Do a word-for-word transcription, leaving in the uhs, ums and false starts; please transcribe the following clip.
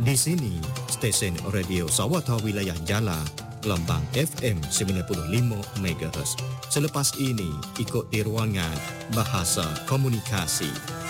Di sini, stesen radio Sawatha Wilayah Jala, gelombang F M sembilan puluh lima megahertz. Selepas ini, ikuti ruangan Bahasa Komunikasi.